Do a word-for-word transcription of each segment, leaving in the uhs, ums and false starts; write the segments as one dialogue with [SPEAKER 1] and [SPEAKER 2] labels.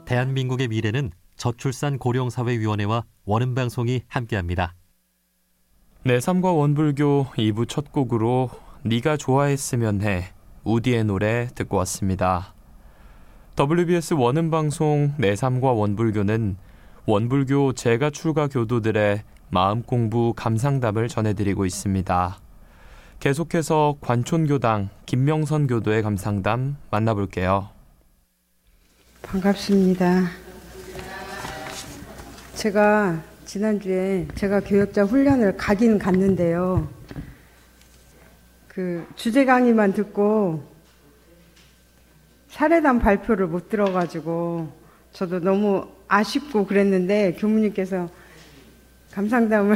[SPEAKER 1] 대한민국의 미래는 저출산 고령사회위원회와 원음방송이 함께합니다.
[SPEAKER 2] 내 삶과 원불교 이 부 첫 곡으로 네가 좋아했으면 해 우디의 노래 듣고 왔습니다. 더블유비에스 원음방송 내 삶과 원불교는 원불교 재가 출가 교도들의 마음공부 감상담을 전해드리고 있습니다. 계속해서 관촌교당 김명선 교도의 감상담 만나볼게요.
[SPEAKER 3] 반갑습니다. 제가 지난주에 제가 교역자 훈련을 가긴 갔는데요. 그 주제 강의만 듣고 사례담 발표를 못 들어가지고 저도 너무 아쉽고 그랬는데 교무님께서 감상담을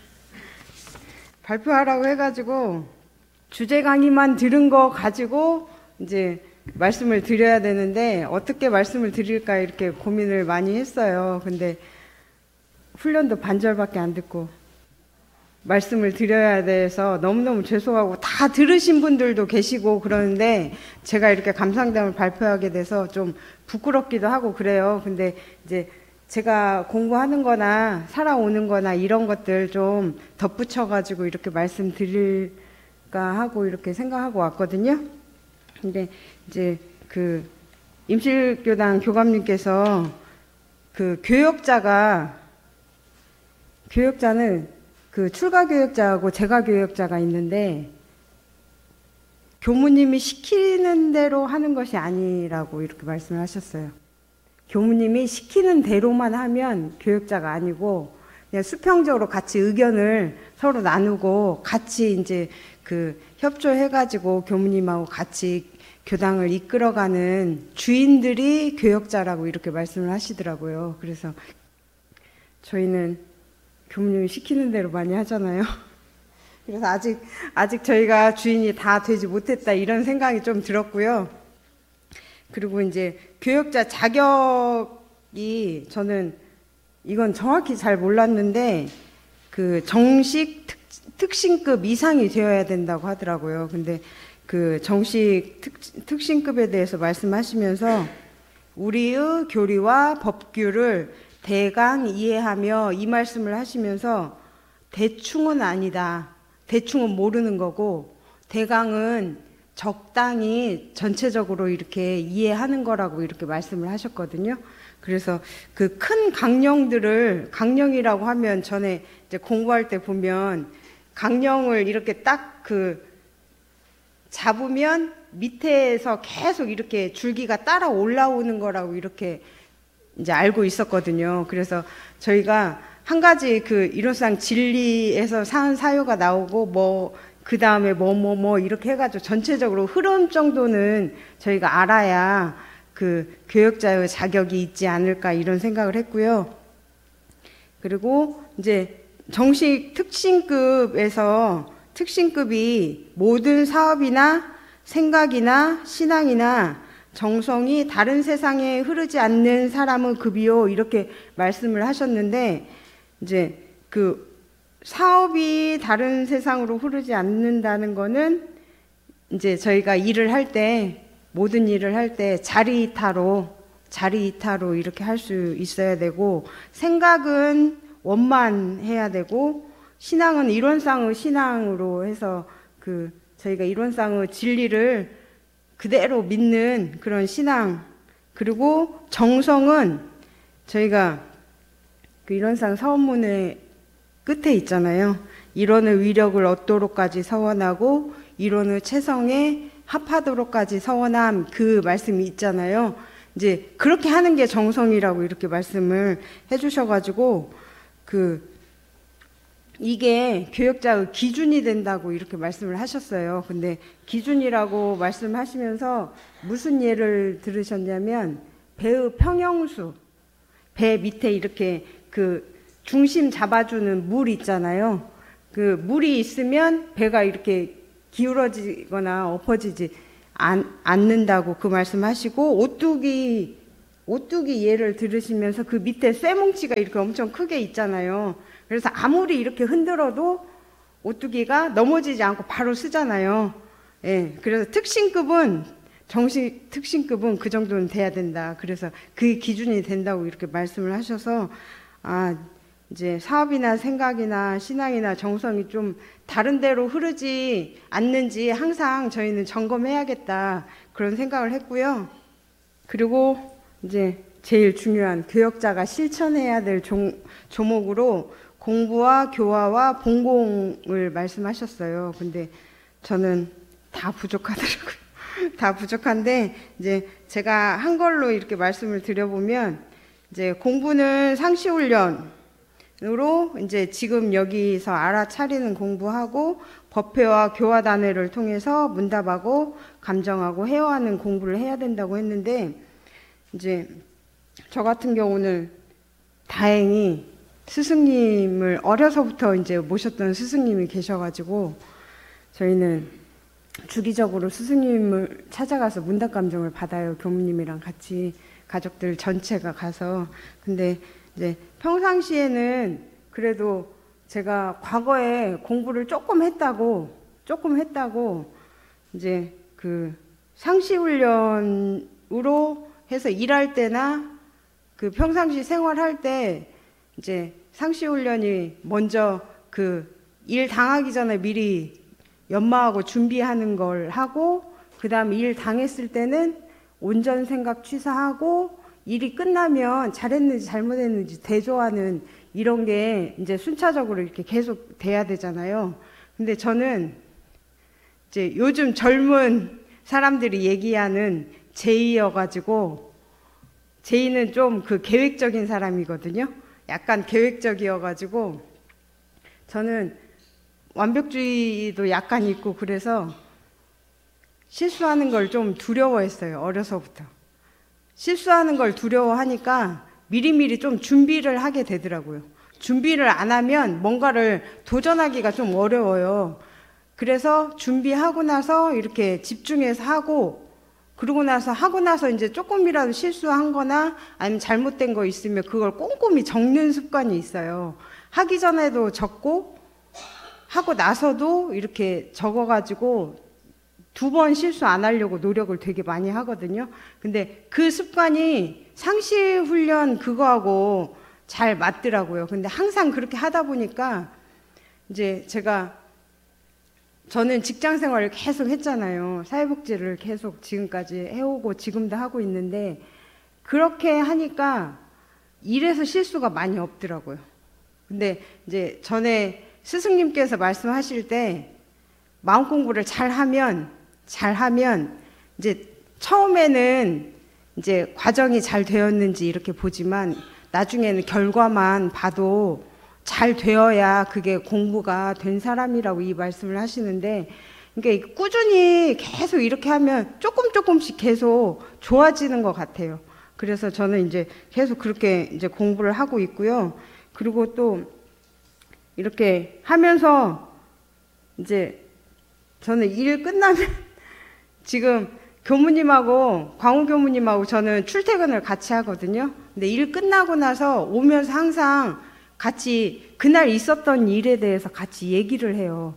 [SPEAKER 3] 발표하라고 해가지고 주제 강의만 들은 거 가지고 이제 말씀을 드려야 되는데 어떻게 말씀을 드릴까 이렇게 고민을 많이 했어요. 근데 훈련도 반절밖에 안 듣고 말씀을 드려야 돼서 너무너무 죄송하고 다 들으신 분들도 계시고 그러는데 제가 이렇게 감상담을 발표하게 돼서 좀 부끄럽기도 하고 그래요. 근데 이제 제가 공부하는 거나 살아오는 거나 이런 것들 좀 덧붙여가지고 이렇게 말씀드릴까 하고 이렇게 생각하고 왔거든요. 근데 이제 그 임실교당 교감님께서 그 교역자가 교역자는 그 출가 교역자하고 재가 교역자가 있는데 교무님이 시키는 대로 하는 것이 아니라고 이렇게 말씀을 하셨어요. 교무님이 시키는 대로만 하면 교역자가 아니고 그냥 수평적으로 같이 의견을 서로 나누고 같이 이제 그 협조해가지고 교무님하고 같이 교당을 이끌어가는 주인들이 교역자라고 이렇게 말씀을 하시더라고요. 그래서 저희는 교무님이 시키는 대로 많이 하잖아요. 그래서 아직 아직 저희가 주인이 다 되지 못했다 이런 생각이 좀 들었고요. 그리고 이제 교역자 자격이 저는 이건 정확히 잘 몰랐는데 그 정식 특, 특신급 이상이 되어야 된다고 하더라고요. 근데 그 정식 특, 특신급에 대해서 말씀하시면서 우리의 교리와 법규를 대강 이해하며 이 말씀을 하시면서 대충은 아니다. 대충은 모르는 거고 대강은 적당히 전체적으로 이렇게 이해하는 거라고 이렇게 말씀을 하셨거든요. 그래서 그 큰 강령들을 강령이라고 하면 전에 이제 공부할 때 보면 강령을 이렇게 딱 그 잡으면 밑에서 계속 이렇게 줄기가 따라 올라오는 거라고 이렇게 이제 알고 있었거든요. 그래서 저희가 한 가지 그 이론상 진리에서 사은 사유가 나오고 뭐 그 다음에 뭐 뭐 뭐 이렇게 해가지고 전체적으로 흐름 정도는 저희가 알아야 그 교역자의 자격이 있지 않을까 이런 생각을 했고요. 그리고 이제 정식 특신급에서 특신급이 모든 사업이나 생각이나 신앙이나 정성이 다른 세상에 흐르지 않는 사람의 급이요 이렇게 말씀을 하셨는데 이제 그 사업이 다른 세상으로 흐르지 않는다는 거는 이제 저희가 일을 할 때 모든 일을 할 때 자리 이타로 자리 이타로 이렇게 할 수 있어야 되고 생각은 원만해야 되고 신앙은 이론상의 신앙으로 해서 그 저희가 이론상의 진리를 그대로 믿는 그런 신앙 그리고 정성은 저희가 그 이론상 서원문의 끝에 있잖아요. 이론의 위력을 얻도록까지 서원하고 이론의 체성에 합하도록까지 서원함 그 말씀이 있잖아요. 이제 그렇게 하는 게 정성이라고 이렇게 말씀을 해주셔가지고 그 이게 교역자의 기준이 된다고 이렇게 말씀을 하셨어요. 근데 기준이라고 말씀하시면서 무슨 예를 들으셨냐면 배의 평형수 배 밑에 이렇게 그 중심 잡아주는 물 있잖아요. 그 물이 있으면 배가 이렇게 기울어지거나 엎어지지 않, 않는다고 그 말씀하시고 오뚜기 오뚜기 예를 들으시면서 그 밑에 쇠뭉치가 이렇게 엄청 크게 있잖아요. 그래서 아무리 이렇게 흔들어도 오뚜기가 넘어지지 않고 바로 쓰잖아요. 예, 그래서 특신급은 정시 특신급은 그 정도는 돼야 된다. 그래서 그 기준이 된다고 이렇게 말씀을 하셔서 아 이제 사업이나 생각이나 신앙이나 정성이 좀 다른 데로 흐르지 않는지 항상 저희는 점검해야겠다 그런 생각을 했고요. 그리고 이제 제일 중요한 교역자가 실천해야 될 종, 조목으로 공부와 교화와 봉공을 말씀하셨어요. 근데 저는 다 부족하더라고요. 다 부족한데 이제 제가 한 걸로 이렇게 말씀을 드려보면 이제 공부는 상시훈련으로 이제 지금 여기서 알아차리는 공부하고 법회와 교화단회를 통해서 문답하고 감정하고 회화하는 공부를 해야 된다고 했는데 이제 저 같은 경우는 다행히 스승님을 어려서부터 이제 모셨던 스승님이 계셔가지고 저희는 주기적으로 스승님을 찾아가서 문답 감정을 받아요. 교무님이랑 같이 가족들 전체가 가서. 근데 이제 평상시에는 그래도 제가 과거에 공부를 조금 했다고 조금 했다고 이제 그 상시훈련으로 해서 일할 때나 그 평상시 생활할 때 이제 상시훈련이 먼저 그 일 당하기 전에 미리 연마하고 준비하는 걸 하고 그 다음에 일 당했을 때는 온전 생각 취사하고 일이 끝나면 잘했는지 잘못했는지 대조하는 이런 게 이제 순차적으로 이렇게 계속 돼야 되잖아요. 근데 저는 이제 요즘 젊은 사람들이 얘기하는 제이여가지고 제이는 좀 그 계획적인 사람이거든요. 약간 계획적이어가지고 저는 완벽주의도 약간 있고 그래서 실수하는 걸 좀 두려워했어요. 어려서부터. 실수하는 걸 두려워하니까 미리미리 좀 준비를 하게 되더라고요. 준비를 안 하면 뭔가를 도전하기가 좀 어려워요. 그래서 준비하고 나서 이렇게 집중해서 하고 그러고 나서 하고 나서 이제 조금이라도 실수한 거나 아니면 잘못된 거 있으면 그걸 꼼꼼히 적는 습관이 있어요. 하기 전에도 적고 하고 나서도 이렇게 적어가지고 두 번 실수 안 하려고 노력을 되게 많이 하거든요. 근데 그 습관이 상시 훈련 그거하고 잘 맞더라고요. 근데 항상 그렇게 하다 보니까 이제 제가 저는 직장 생활을 계속 했잖아요. 사회복지를 계속 지금까지 해오고 지금도 하고 있는데 그렇게 하니까 일에서 실수가 많이 없더라고요. 근데 이제 전에 스승님께서 말씀하실 때 마음 공부를 잘 하면 잘 하면 이제 처음에는 이제 과정이 잘 되었는지 이렇게 보지만 나중에는 결과만 봐도 잘 되어야 그게 공부가 된 사람이라고 이 말씀을 하시는데 그러니까 꾸준히 계속 이렇게 하면 조금 조금씩 계속 좋아지는 것 같아요. 그래서 저는 이제 계속 그렇게 이제 공부를 하고 있고요. 그리고 또 이렇게 하면서 이제 저는 일 끝나면 지금 교무님하고 광우 교무님하고 저는 출퇴근을 같이 하거든요. 근데 일 끝나고 나서 오면서 항상 같이 그날 있었던 일에 대해서 같이 얘기를 해요.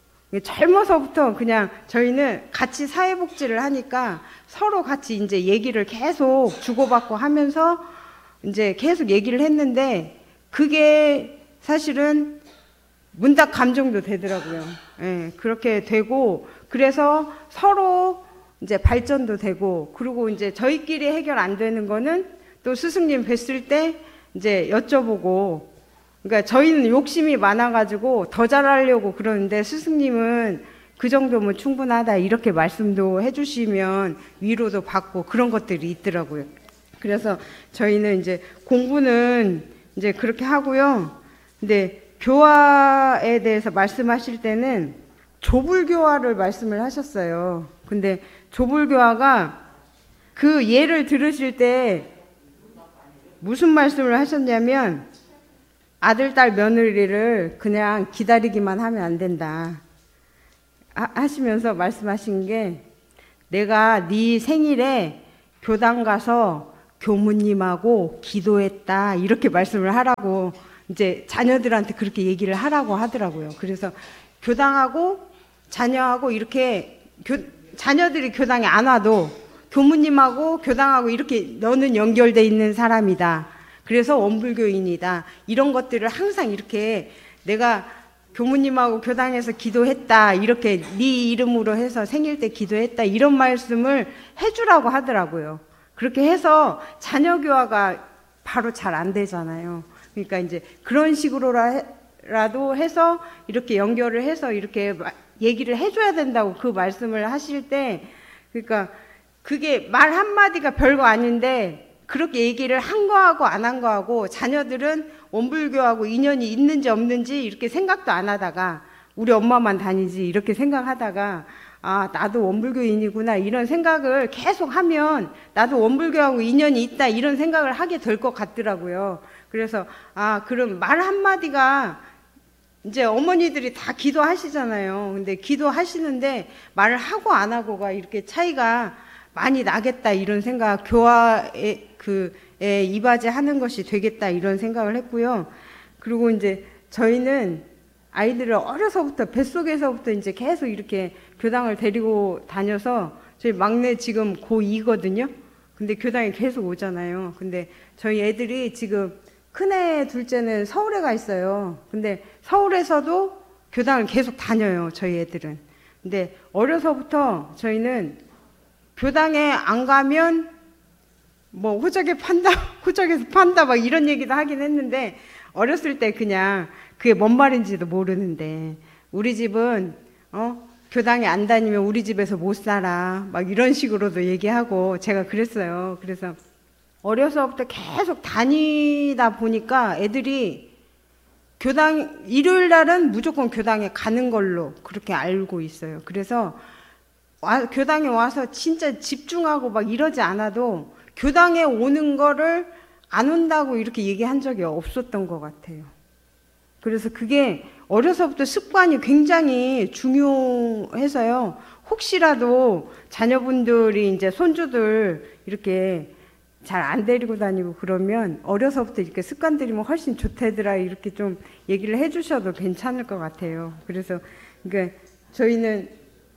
[SPEAKER 3] 젊어서부터 그냥 저희는 같이 사회복지를 하니까 서로 같이 이제 얘기를 계속 주고받고 하면서 이제 계속 얘기를 했는데 그게 사실은 문답 감정도 되더라고요. 예, 그렇게 되고 그래서 서로 이제 발전도 되고 그리고 이제 저희끼리 해결 안 되는 거는 또 스승님 뵀을 때 이제 여쭤보고 그러니까 저희는 욕심이 많아가지고 더 잘하려고 그러는데 스승님은 그 정도면 충분하다 이렇게 말씀도 해주시면 위로도 받고 그런 것들이 있더라고요. 그래서 저희는 이제 공부는 이제 그렇게 하고요. 근데 교화에 대해서 말씀하실 때는 조불교화를 말씀을 하셨어요. 근데 조불교화가 그 예를 들으실 때 무슨 말씀을 하셨냐면 아들, 딸, 며느리를 그냥 기다리기만 하면 안 된다 하시면서 말씀하신 게 내가 네 생일에 교당 가서 교무님하고 기도했다 이렇게 말씀을 하라고 이제 자녀들한테 그렇게 얘기를 하라고 하더라고요. 그래서 교당하고 자녀하고 이렇게 교, 자녀들이 교당에 안 와도 교무님하고 교당하고 이렇게 너는 연결돼 있는 사람이다. 그래서 원불교인이다. 이런 것들을 항상 이렇게 내가 교무님하고 교당에서 기도했다. 이렇게 네 이름으로 해서 생일 때 기도했다. 이런 말씀을 해주라고 하더라고요. 그렇게 해서 자녀 교화가 바로 잘 안 되잖아요. 그러니까 이제 그런 식으로라도 해서 이렇게 연결을 해서 이렇게 얘기를 해줘야 된다고 그 말씀을 하실 때, 그러니까 그게 말 한마디가 별거 아닌데 그렇게 얘기를 한 거하고 안 한 거하고 자녀들은 원불교하고 인연이 있는지 없는지 이렇게 생각도 안 하다가 우리 엄마만 다니지 이렇게 생각하다가 아 나도 원불교인이구나 이런 생각을 계속 하면 나도 원불교하고 인연이 있다 이런 생각을 하게 될 것 같더라고요. 그래서 아 그럼 말 한마디가 이제 어머니들이 다 기도하시잖아요. 근데 기도하시는데 말을 하고 안 하고가 이렇게 차이가 많이 나겠다 이런 생각, 교화에 그에 이바지하는 것이 되겠다 이런 생각을 했고요. 그리고 이제 저희는 아이들을 어려서부터 뱃속에서부터 이제 계속 이렇게 교당을 데리고 다녀서 저희 막내 지금 고이거든요. 근데 교당에 계속 오잖아요. 근데 저희 애들이 지금 큰애 둘째는 서울에 가 있어요. 근데 서울에서도 교당을 계속 다녀요. 저희 애들은. 근데 어려서부터 저희는 교당에 안 가면 뭐 호적에 판다, 호적에서 판다 막 이런 얘기도 하긴 했는데 어렸을 때 그냥 그게 뭔 말인지도 모르는데 우리 집은 어 교당에 안 다니면 우리 집에서 못 살아 막 이런 식으로도 얘기하고 제가 그랬어요. 그래서 어려서부터 계속 다니다 보니까 애들이 교당 일요일 날은 무조건 교당에 가는 걸로 그렇게 알고 있어요. 그래서 와, 교당에 와서 진짜 집중하고 막 이러지 않아도 교당에 오는 거를 안 온다고 이렇게 얘기한 적이 없었던 것 같아요. 그래서 그게 어려서부터 습관이 굉장히 중요해서요. 혹시라도 자녀분들이 이제 손주들 이렇게 잘 안 데리고 다니고 그러면 어려서부터 이렇게 습관 들이면 훨씬 좋대더라 이렇게 좀 얘기를 해주셔도 괜찮을 것 같아요. 그래서 그러니까 저희는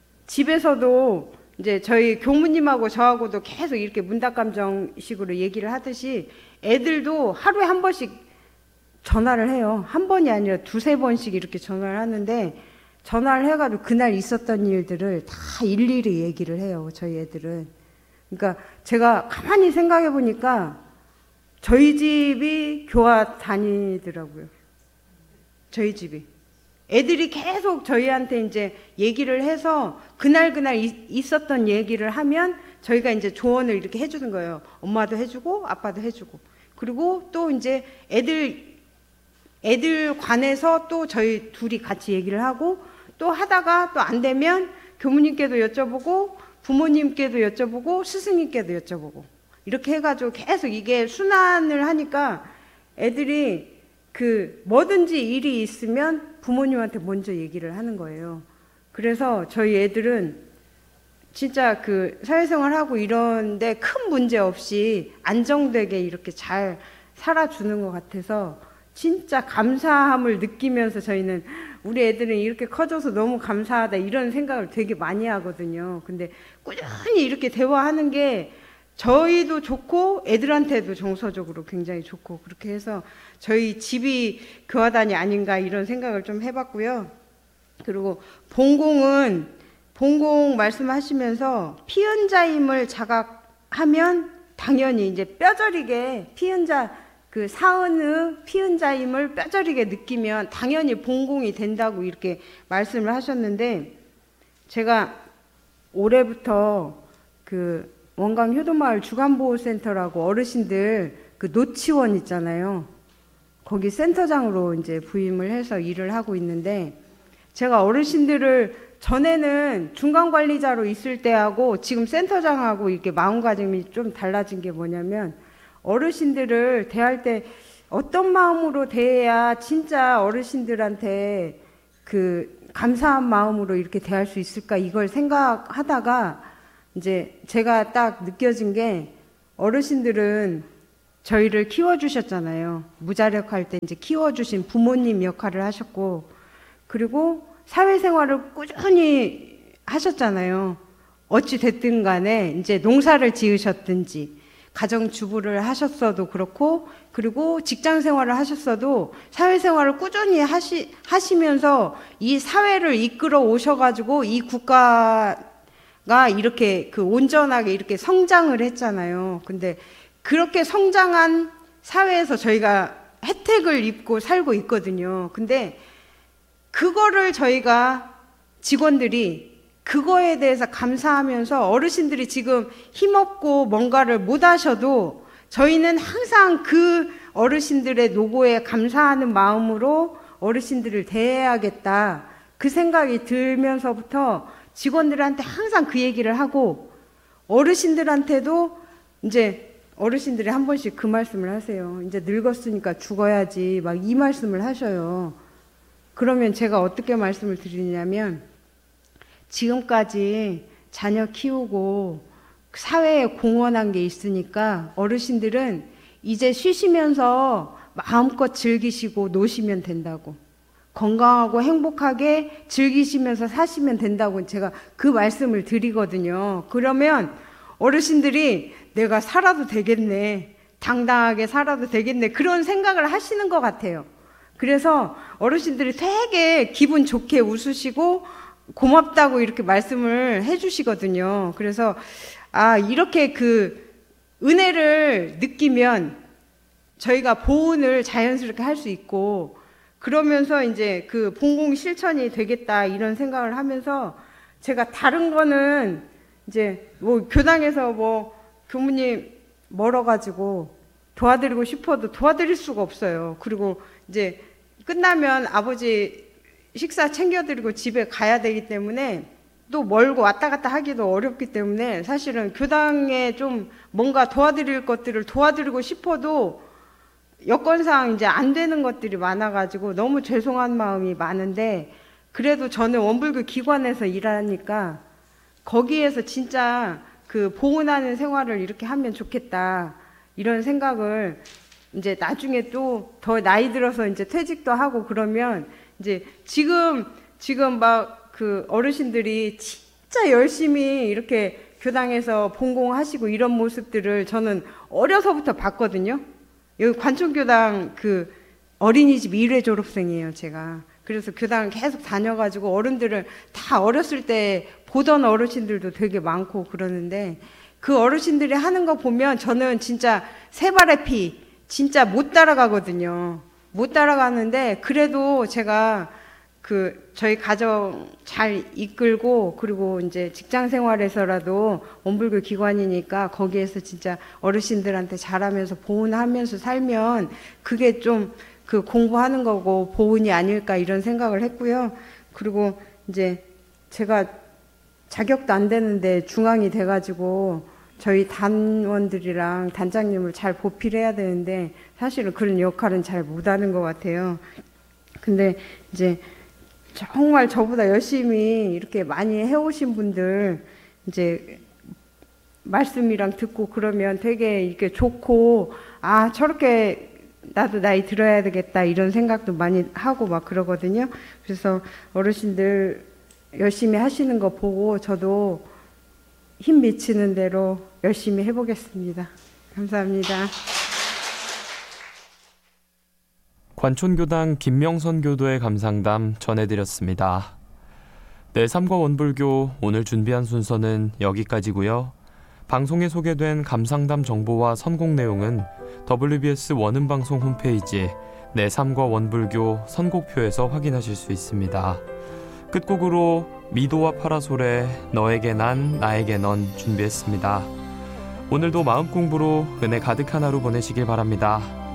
[SPEAKER 3] 집에서도 이제 저희 교무님하고 저하고도 계속 이렇게 문답감정식으로 얘기를 하듯이 애들도 하루에 한 번씩 전화를 해요. 한 번이 아니라 두세 번씩 이렇게 전화를 하는데 전화를 해가지고 그날 있었던 일들을 다 일일이 얘기를 해요. 저희 애들은. 그러니까 제가 가만히 생각해 보니까 저희 집이 교화 다니더라고요. 저희 집이. 애들이 계속 저희한테 이제 얘기를 해서 그날 그날 있었던 얘기를 하면 저희가 이제 조언을 이렇게 해주는 거예요. 엄마도 해주고 아빠도 해주고. 그리고 또 이제 애들 애들 관해서 또 저희 둘이 같이 얘기를 하고 또 하다가 또 안 되면 교무님께도 여쭤보고 부모님께도 여쭤보고 스승님께도 여쭤보고 이렇게 해가지고 계속 이게 순환을 하니까 애들이 그 뭐든지 일이 있으면 부모님한테 먼저 얘기를 하는 거예요. 그래서 저희 애들은 진짜 그 사회생활하고 이런데 큰 문제 없이 안정되게 이렇게 잘 살아주는 것 같아서 진짜 감사함을 느끼면서 저희는 우리 애들은 이렇게 커져서 너무 감사하다 이런 생각을 되게 많이 하거든요. 근데 꾸준히 이렇게 대화하는 게 저희도 좋고 애들한테도 정서적으로 굉장히 좋고 그렇게 해서 저희 집이 교화단이 아닌가 이런 생각을 좀 해봤고요. 그리고 본공은 본공 말씀하시면서 피연자임을 자각하면 당연히 이제 뼈저리게 피연자 그 사은의 피은자임을 뼈저리게 느끼면 당연히 본공이 된다고 이렇게 말씀을 하셨는데 제가 올해부터 그 원강 효도마을 주간보호센터라고 어르신들 그 노치원 있잖아요. 거기 센터장으로 이제 부임을 해서 일을 하고 있는데 제가 어르신들을 전에는 중간관리자로 있을 때하고 지금 센터장하고 이렇게 마음가짐이 좀 달라진 게 뭐냐면 어르신들을 대할 때 어떤 마음으로 대해야 진짜 어르신들한테 그 감사한 마음으로 이렇게 대할 수 있을까 이걸 생각하다가 이제 제가 딱 느껴진 게 어르신들은 저희를 키워주셨잖아요. 무자력할 때 이제 키워주신 부모님 역할을 하셨고 그리고 사회생활을 꾸준히 하셨잖아요. 어찌 됐든 간에 이제 농사를 지으셨든지 가정주부를 하셨어도 그렇고 그리고 직장 생활을 하셨어도 사회생활을 꾸준히 하시, 하시면서 이 사회를 이끌어 오셔가지고 이 국가가 이렇게 그 온전하게 이렇게 성장을 했잖아요. 근데 그렇게 성장한 사회에서 저희가 혜택을 입고 살고 있거든요. 근데 그거를 저희가 직원들이 그거에 대해서 감사하면서 어르신들이 지금 힘없고 뭔가를 못 하셔도 저희는 항상 그 어르신들의 노고에 감사하는 마음으로 어르신들을 대해야겠다. 그 생각이 들면서부터 직원들한테 항상 그 얘기를 하고 어르신들한테도 이제 어르신들이 한 번씩 그 말씀을 하세요. 이제 늙었으니까 죽어야지 막 이 말씀을 하셔요. 그러면 제가 어떻게 말씀을 드리냐면 지금까지 자녀 키우고 사회에 공헌한 게 있으니까 어르신들은 이제 쉬시면서 마음껏 즐기시고 노시면 된다고. 건강하고 행복하게 즐기시면서 사시면 된다고 제가 그 말씀을 드리거든요. 그러면 어르신들이 내가 살아도 되겠네. 당당하게 살아도 되겠네. 그런 생각을 하시는 것 같아요. 그래서 어르신들이 되게 기분 좋게 웃으시고 고맙다고 이렇게 말씀을 해주시거든요. 그래서 아 이렇게 그 은혜를 느끼면 저희가 보훈을 자연스럽게 할 수 있고 그러면서 이제 그 봉공 실천이 되겠다 이런 생각을 하면서 제가 다른 거는 이제 뭐 교당에서 뭐 교무님 멀어가지고 도와드리고 싶어도 도와드릴 수가 없어요. 그리고 이제 끝나면 아버지 식사 챙겨드리고 집에 가야 되기 때문에 또 멀고 왔다 갔다 하기도 어렵기 때문에 사실은 교당에 좀 뭔가 도와드릴 것들을 도와드리고 싶어도 여건상 이제 안 되는 것들이 많아가지고 너무 죄송한 마음이 많은데 그래도 저는 원불교 기관에서 일하니까 거기에서 진짜 그 보훈하는 생활을 이렇게 하면 좋겠다 이런 생각을 이제 나중에 또 더 나이 들어서 이제 퇴직도 하고 그러면 이제 지금 지금 막 그 어르신들이 진짜 열심히 이렇게 교당에서 봉공하시고 이런 모습들을 저는 어려서부터 봤거든요. 여기 관촌교당 그 어린이집 일 회 졸업생이에요, 제가. 그래서 교당을 계속 다녀가지고 어른들을 다 어렸을 때 보던 어르신들도 되게 많고 그러는데 그 어르신들이 하는 거 보면 저는 진짜 세 발의 피, 진짜 못 따라가거든요. 못 따라가는데 그래도 제가 그 저희 가정 잘 이끌고 그리고 이제 직장 생활에서라도 원불교 기관이니까 거기에서 진짜 어르신들한테 잘하면서 보훈하면서 살면 그게 좀 그 공부하는 거고 보훈이 아닐까 이런 생각을 했고요. 그리고 이제 제가 자격도 안 되는데 중앙이 돼가지고 저희 단원들이랑 단장님을 잘 보필해야 되는데 사실은 그런 역할은 잘 못하는 것 같아요. 근데 이제 정말 저보다 열심히 이렇게 많이 해오신 분들 이제 말씀이랑 듣고 그러면 되게 이렇게 좋고 아 저렇게 나도 나이 들어야 되겠다 이런 생각도 많이 하고 막 그러거든요. 그래서 어르신들 열심히 하시는 거 보고 저도 힘 미치는 대로 열심히 해보겠습니다. 감사합니다.
[SPEAKER 2] 관촌교당 김명선 교도의 감상담 전해드렸습니다. 네, 삼과 원불교 오늘 준비한 순서는 여기까지고요. 방송에 소개된 감상담 정보와 선곡 내용은 더블유비에스 원음방송 홈페이지 내 삼과 원불교 선곡표에서 확인하실 수 있습니다. 끝곡으로 미도와 파라솔의 너에게 난 나에게 넌 준비했습니다. 오늘도 마음 공부로 은혜 가득한 하루 보내시길 바랍니다.